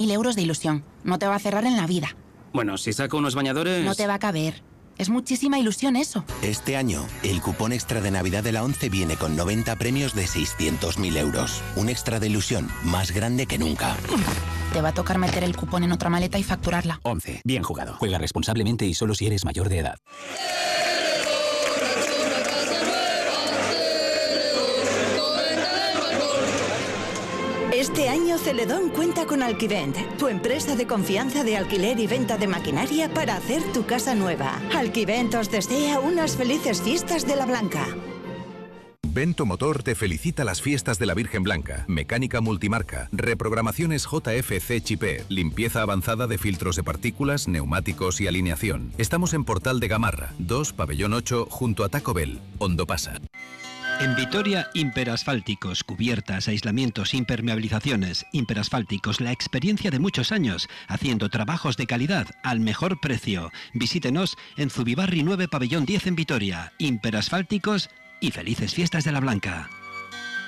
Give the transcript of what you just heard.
1000 euros de ilusión. No te va a cerrar en la vida. Bueno, si saco unos bañadores... No te va a caber. Es muchísima ilusión eso. Este año, el cupón extra de Navidad de la ONCE viene con 90 premios de 600.000 euros. Un extra de ilusión más grande que nunca. Te va a tocar meter el cupón en otra maleta y facturarla. 11. Bien jugado. Juega responsablemente y solo si eres mayor de edad. Este año Celedón cuenta con Alquivent, tu empresa de confianza de alquiler y venta de maquinaria para hacer tu casa nueva. Alquivent os desea unas felices fiestas de la Blanca. Vento Motor te felicita las fiestas de la Virgen Blanca. Mecánica multimarca, reprogramaciones JFC Chipé, limpieza avanzada de filtros de partículas, neumáticos y alineación. Estamos en Portal de Gamarra, 2, Pabellón 8, junto a Taco Bell, Hondopasa. En Vitoria, Imperasfálticos, cubiertas, aislamientos, impermeabilizaciones. Imperasfálticos, la experiencia de muchos años, haciendo trabajos de calidad al mejor precio. Visítenos en Zubibarri 9, Pabellón 10 en Vitoria. Imperasfálticos y felices fiestas de la Blanca.